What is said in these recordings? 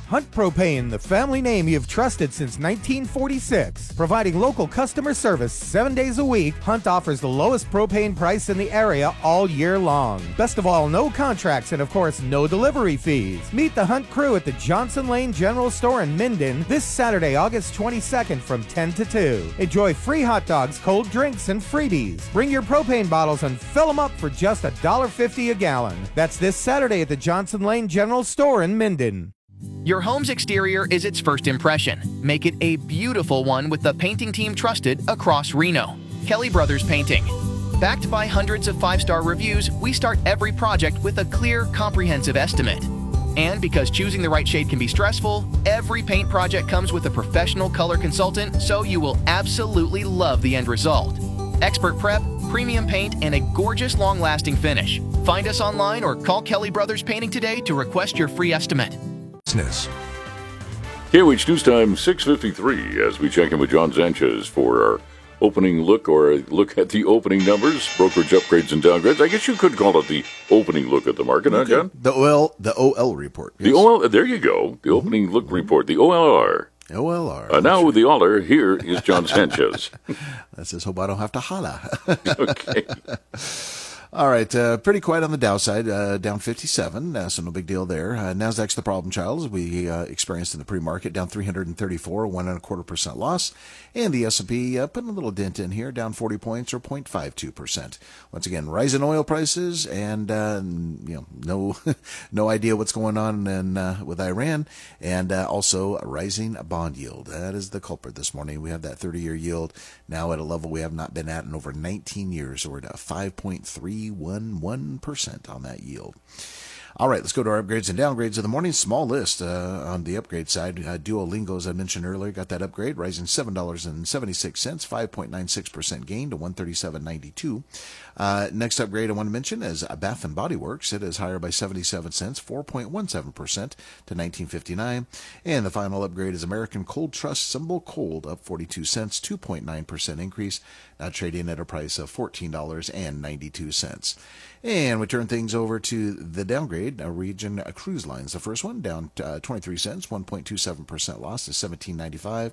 Hunt Propane, the family name you've trusted since 1946. Providing local customer service 7 days a week, Hunt offers the lowest propane price in the area all year long. Best of all, no contracts and, of course, no delivery fees. Meet the Hunt crew at the Johnson Lane General Store in Minden this Saturday, August 22nd from 10 to 2. Enjoy free hot dogs, cold drinks, and freebies. Bring your propane bottles and fill them up for just $1.50 a gallon. That's this Saturday at the Johnson Lane General Store in Minden. Your home's exterior is its first impression. Make it a beautiful one with the painting team trusted across Reno. Kelly Brothers Painting. Backed by hundreds of 5-star reviews, we start every project with a clear, comprehensive estimate. And because choosing the right shade can be stressful, every paint project comes with a professional color consultant, so you will absolutely love the end result. Expert prep, premium paint, and a gorgeous long-lasting finish. Find us online or call Kelly Brothers Painting today to request your free estimate. KOH News Time 6:53 as we check in with John Sanchez for our opening look, or a look at the opening numbers, brokerage upgrades and downgrades. I guess you could call it the opening look at the market, huh, John? The OL report. Yes. The OL, there you go. The opening look report, the OLR. OLR. Now with the Oller, here is John Sanchez. That says, hope I don't have to holla. Okay. All right, pretty quiet on the Dow side, down 57, so no big deal there. Nasdaq's the problem child, as we experienced in the pre-market, down 334, 1.25% loss. And the S&P putting a little dent in here, down 40 points or 0.52%. Once again, rising oil prices and no idea what's going on with Iran, and also a rising bond yield. That is the culprit this morning. We have that 30-year yield now at a level we have not been at in over 19 years, so we're at 5.311% on that yield. All right, let's go to our upgrades and downgrades of the morning. Small list on the upgrade side. Duolingo, as I mentioned earlier, got that upgrade, rising $7.76, 5.96% gain to $137.92. Next upgrade I want to mention is Bath & Body Works. It is higher by 77 cents, 4.17% to $19.59. And the final upgrade is American Cold Trust, symbol cold, up 42 cents, 2.9% increase, now trading at a price of $14.92. And we turn things over to the downgrade, Regent Cruise Lines. The first one down 23 cents, 1.27% loss to $17.95.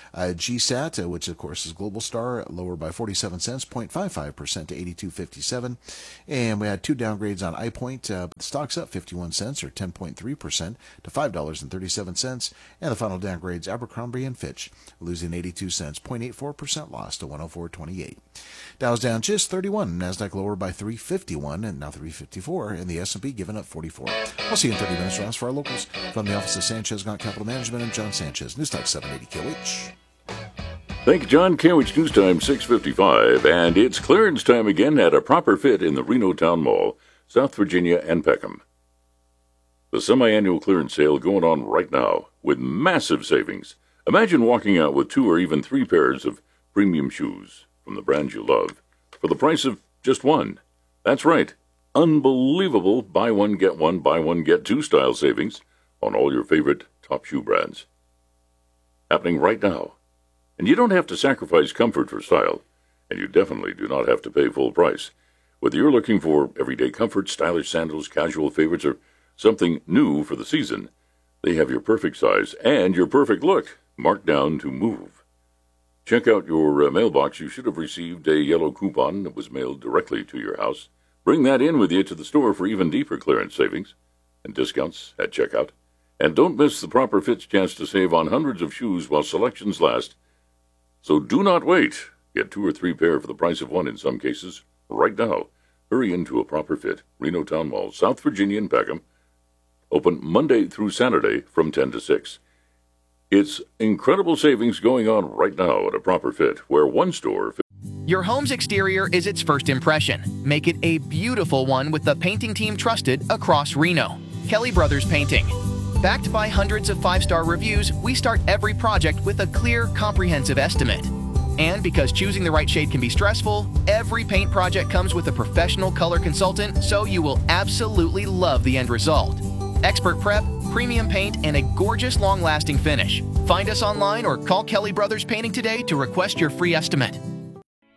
GSAT, which of course is Global Star, lower by 47 cents, 0.55% to $82.57. And we had two downgrades on iPoint. The stock's up 51 cents or 10.3% to $5.37. And the final downgrades, Abercrombie & Fitch, losing 82 cents, 0.84% loss to 104.28. Dow's down just 31. NASDAQ lower by 351 and now 354. And the S&P giving up 44. I'll see you in 30 minutes, Ross, for our locals. From the office of Sanchez Gaunt Capital Management and John Sanchez, News Talk 780 KOH. Thank you, John. KOH News Time 6:55, and it's clearance time again at a Proper Fit in the Reno Town Mall, South Virginia and Peckham. The semi-annual clearance sale going on right now with massive savings. Imagine walking out with 2 or even 3 pairs of premium shoes from the brands you love for the price of just one. That's right. Unbelievable buy one, get 2 style savings on all your favorite top shoe brands. Happening right now. And you don't have to sacrifice comfort for style, and you definitely do not have to pay full price. Whether you're looking for everyday comfort, stylish sandals, casual favorites, or something new for the season, they have your perfect size and your perfect look marked down to move. Check out your mailbox. You should have received a yellow coupon that was mailed directly to your house. Bring that in with you to the store for even deeper clearance savings and discounts at checkout. And don't miss the Proper Fit's chance to save on hundreds of shoes while selections last. So do not wait. Get 2 or 3 pair for the price of one in some cases right now. Hurry into a Proper Fit, Reno Town Mall, South Virginia and Peckham. Open Monday through Saturday from 10 to 6. It's incredible savings going on right now at a Proper Fit, where one store... Your home's exterior is its first impression. Make it a beautiful one with the painting team trusted across Reno. Kelly Brothers Painting. Backed by hundreds of 5-star reviews, we start every project with a clear, comprehensive estimate. And because choosing the right shade can be stressful, every paint project comes with a professional color consultant, so you will absolutely love the end result. Expert prep, premium paint, and a gorgeous long-lasting finish. Find us online or call Kelly Brothers Painting today to request your free estimate. Tired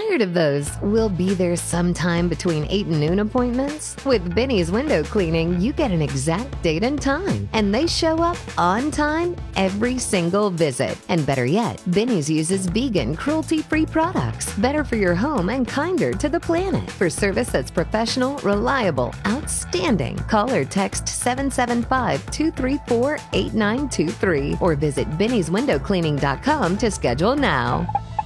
Tired of those "we'll be there sometime between 8 and noon" appointments? With Benny's Window Cleaning, you get an exact date and time, and they show up on time every single visit. And better yet, Benny's uses vegan, cruelty-free products, better for your home and kinder to the planet. For service that's professional, reliable, outstanding, call or text 775-234-8923 or visit Benny'sWindowCleaning.com to schedule now.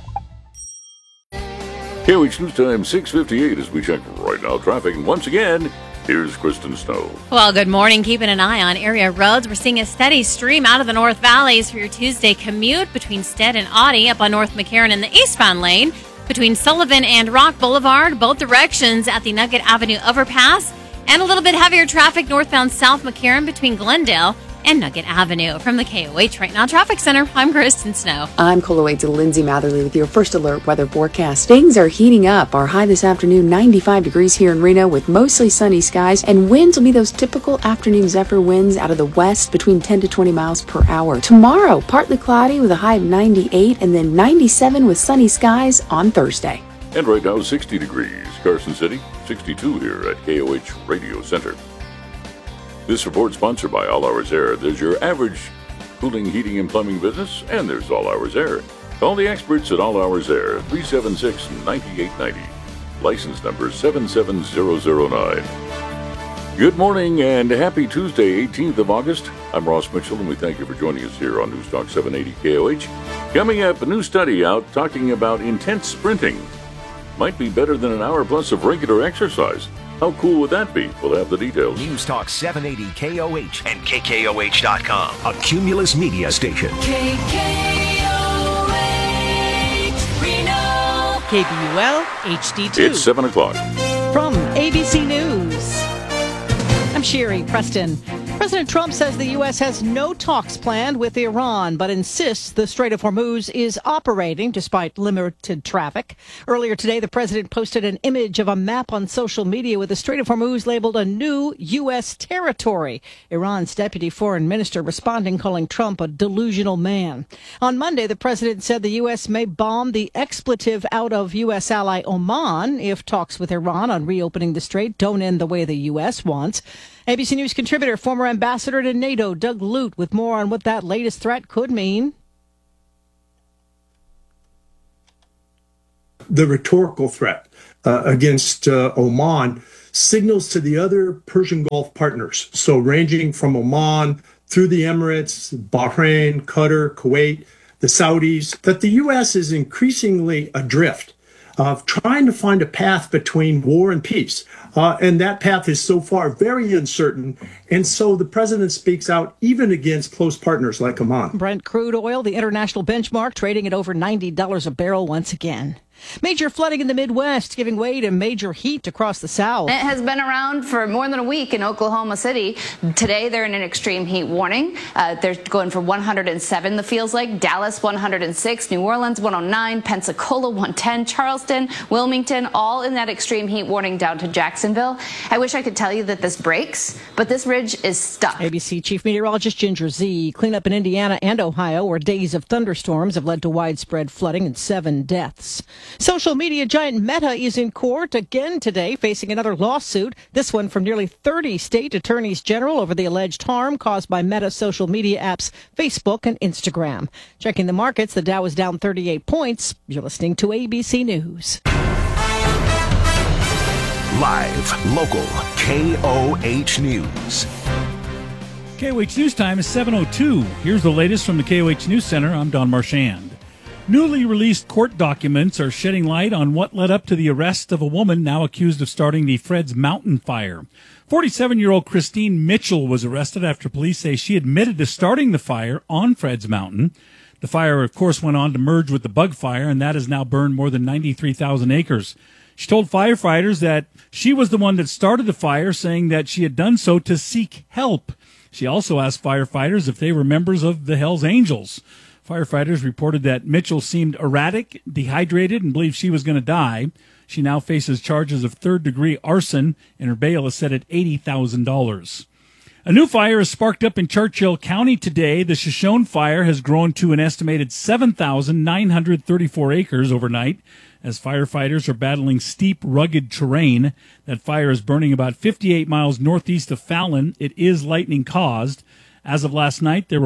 KOH News Time 6:58 as we check right now traffic. And once again, here's Kristen Snow. Well, good morning. Keeping an eye on area roads. We're seeing a steady stream out of the North Valleys for your Tuesday commute between Stead and Audie up on North McCarran in the eastbound lane, between Sullivan and Rock Boulevard, both directions at the Nugget Avenue overpass, and a little bit heavier traffic northbound South McCarran between Glendale and Nugget Avenue. From the KOH Right Now Traffic Center, I'm Kristen Snow. I'm KOH Lindsay Matherly with your first alert weather forecast. Things are heating up. Our high this afternoon, 95 degrees here in Reno with mostly sunny skies, and winds will be those typical afternoon zephyr winds out of the west between 10 to 20 miles per hour. Tomorrow, partly cloudy with a high of 98 and then 97 with sunny skies on Thursday. And right now, 60 degrees. Carson City, 62 here at KOH Radio Center. This report sponsored by All Hours Air. There's your average cooling, heating, and plumbing business, and there's All Hours Air. Call the experts at All Hours Air, 376-9890. License number 77009. Good morning and happy Tuesday, 18th of August. I'm Ross Mitchell, and we thank you for joining us here on News Talk 780 KOH. Coming up, a new study out talking about intense sprinting. Might be better than an hour plus of regular exercise. How cool would that be? We'll have the details. News Talk 780 KOH and KKOH.com, a Cumulus media station. KKOH Reno. KBUL HD2. It's 7 o'clock. From ABC News, I'm Sherry Preston. President Trump says the U.S. has no talks planned with Iran, but insists the Strait of Hormuz is operating despite limited traffic. Earlier today, the president posted an image of a map on social media with the Strait of Hormuz labeled a new U.S. territory. Iran's deputy foreign minister responding, calling Trump a delusional man. On Monday, the president said the U.S. may bomb the expletive out of U.S. ally Oman if talks with Iran on reopening the strait don't end the way the U.S. wants. ABC News contributor, former ambassador to NATO, Doug Lute, with more on what that latest threat could mean. The rhetorical threat against Oman signals to the other Persian Gulf partners, so ranging from Oman through the Emirates, Bahrain, Qatar, Kuwait, the Saudis, that the U.S. is increasingly adrift of trying to find a path between war and peace. And that path is so far very uncertain. And so the president speaks out even against close partners like Oman. Brent crude oil, the international benchmark, trading at over $90 a barrel once again. Major flooding in the Midwest, giving way to major heat across the South. It has been around for more than a week in Oklahoma City. Today, they're in an extreme heat warning. They're going for 107, the feels like. Dallas, 106. New Orleans, 109. Pensacola, 110. Charleston, Wilmington, all in that extreme heat warning down to Jacksonville. I wish I could tell you that this breaks, but this ridge is stuck. ABC Chief Meteorologist Ginger Z. Cleanup in Indiana and Ohio, where days of thunderstorms have led to widespread flooding and 7 deaths. Social media giant Meta is in court again today, facing another lawsuit, this one from nearly 30 state attorneys general over the alleged harm caused by Meta social media apps Facebook and Instagram. Checking the markets, the Dow is down 38 points. You're listening to ABC News. Live, local, KOH News. KOH News Time is 7:02. Here's the latest from the KOH News Center. I'm Don Marchand. Newly released court documents are shedding light on what led up to the arrest of a woman now accused of starting the Fred's Mountain fire. 47-year-old Christine Mitchell was arrested after police say she admitted to starting the fire on Fred's Mountain. The fire, of course, went on to merge with the Bug Fire, and that has now burned more than 93,000 acres. She told firefighters that she was the one that started the fire, saying that she had done so to seek help. She also asked firefighters if they were members of the Hells Angels. Firefighters reported that Mitchell seemed erratic, dehydrated, and believed she was going to die. She now faces charges of third-degree arson, and her bail is set at $80,000. A new fire is sparked up in Churchill County today. The Shoshone fire has grown to an estimated 7,934 acres overnight as firefighters are battling steep, rugged terrain. That fire is burning about 58 miles northeast of Fallon. It is lightning caused. As of last night, there were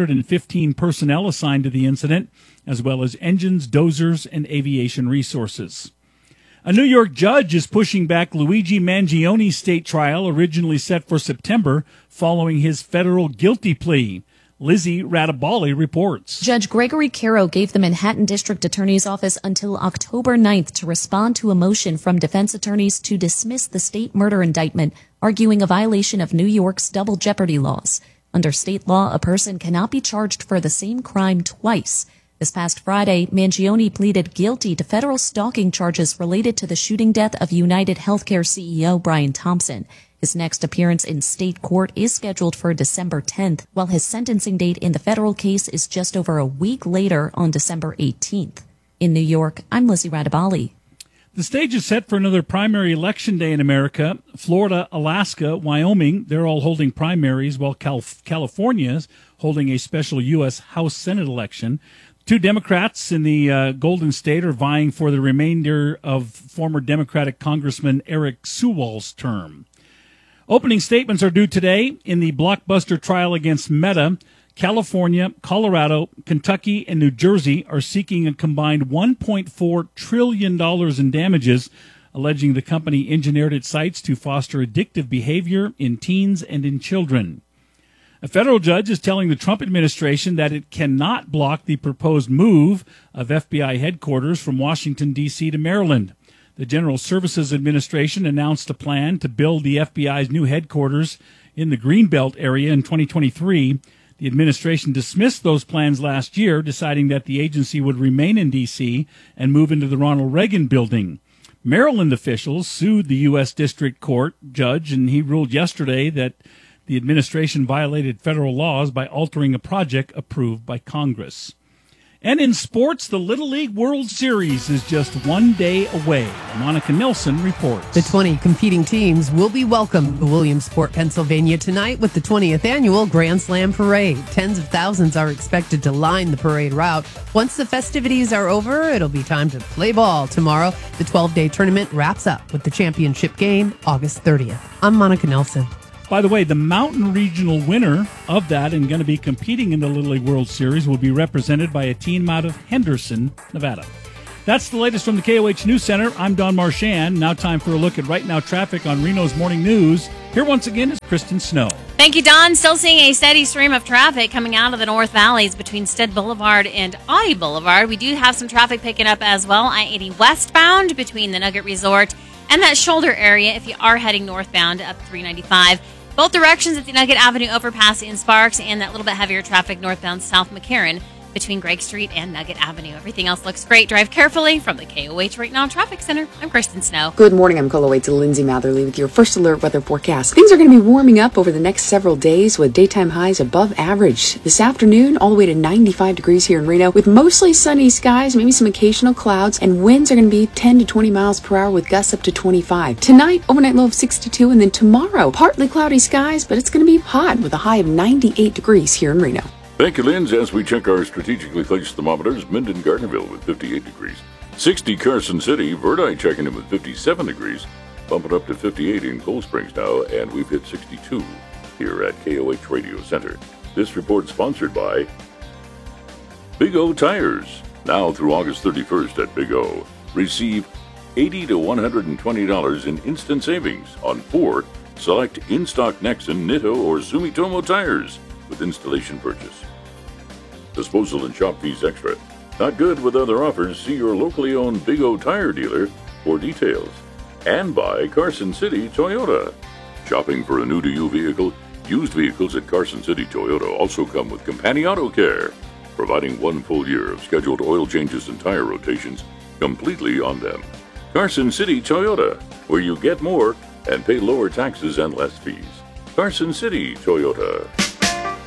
115 personnel assigned to the incident, as well as engines, dozers, and aviation resources. A New York judge is pushing back Luigi Mangione's state trial, originally set for September, following his federal guilty plea. Lizzie Radabali reports. Judge Gregory Caro gave the Manhattan District Attorney's Office until October 9th to respond to a motion from defense attorneys to dismiss the state murder indictment, arguing a violation of New York's double jeopardy laws. Under state law, a person cannot be charged for the same crime twice. This past Friday, Mangione pleaded guilty to federal stalking charges related to the shooting death of United Healthcare CEO Brian Thompson. His next appearance in state court is scheduled for December 10th, while his sentencing date in the federal case is just over a week later on December 18th. In New York, I'm Lizzie Radabali. The stage is set for another primary election day in America. Florida, Alaska, Wyoming, they're all holding primaries, while California's holding a special U.S. House-Senate election. Two Democrats in the Golden State are vying for the remainder of former Democratic Congressman Eric Sewell's term. Opening statements are due today in the blockbuster trial against Meta. California, Colorado, Kentucky, and New Jersey are seeking a combined $1.4 trillion in damages, alleging the company engineered its sites to foster addictive behavior in teens and in children. A federal judge is telling the Trump administration that it cannot block the proposed move of FBI headquarters from Washington, D.C. to Maryland. The General Services Administration announced a plan to build the FBI's new headquarters in the Greenbelt area in 2023. The administration dismissed those plans last year, deciding that the agency would remain in D.C. and move into the Ronald Reagan building. Maryland officials sued the U.S. District Court judge, and he ruled yesterday that the administration violated federal laws by altering a project approved by Congress. And in sports, the Little League World Series is just 1 day away. Monica Nilsson reports. The 20 competing teams will be welcome to Williamsport, Pennsylvania tonight with the 20th annual Grand Slam Parade. Tens of thousands are expected to line the parade route. Once the festivities are over, it'll be time to play ball tomorrow. The 12-day tournament wraps up with the championship game August 30th. I'm Monica Nelson. By the way, the Mountain Regional winner of that and going to be competing in the Little League World Series will be represented by a team out of Henderson, Nevada. That's the latest from the KOH News Center. I'm Don Marchand. Now time for a look at Right Now traffic on Reno's Morning News. Here once again is Kristen Snow. Thank you, Don. Still seeing a steady stream of traffic coming out of the North Valleys between Stead Boulevard and Audie Boulevard. We do have some traffic picking up as well. I-80 westbound between the Nugget Resort and that shoulder area if you are heading northbound up 395. Both directions at the Nugget Avenue overpass in Sparks and that little bit heavier traffic northbound South McCarran between Gregg Street and Nugget Avenue. Everything else looks great. Drive carefully. From the KOH Right Now Traffic Center, I'm Kristen Snow. Good morning. I'm KOH Lindsay Matherly with your first alert weather forecast. Things are going to be warming up over the next several days with daytime highs above average. This afternoon, all the way to 95 degrees here in Reno with mostly sunny skies, maybe some occasional clouds, and winds are going to be 10 to 20 miles per hour with gusts up to 25. Tonight, overnight low of 62, and then tomorrow, partly cloudy skies, but it's going to be hot with a high of 98 degrees here in Reno. Thank you, Linz. As we check our strategically placed thermometers, Minden Gardnerville with 58 degrees. 60 Carson City, Verdi checking in with 57 degrees. Bumping up to 58 in Cold Springs now, and we've hit 62 here at KOH Radio Center. This report sponsored by Big O Tires. Now through August 31st at Big O. Receive $80 to $120 in instant savings on 4 select in-stock Nexen, Nitto, or Sumitomo tires with installation purchase. Disposal and shop fees extra. Not good with other offers. See your locally owned Big O Tire dealer for details. And by Carson City Toyota. Shopping for a new-to-you vehicle? Used vehicles at Carson City Toyota also come with Companion Auto Care, providing 1 full year of scheduled oil changes and tire rotations completely on them. Carson City Toyota, where you get more and pay lower taxes and less fees. Carson City Toyota.